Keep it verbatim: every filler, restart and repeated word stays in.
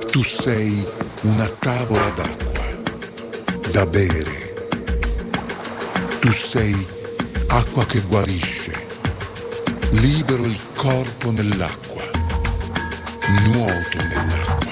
Tu sei una tavola d'acqua da bere. Tu sei acqua che guarisce. Libero il corpo nell'acqua. Nuoto nell'acqua.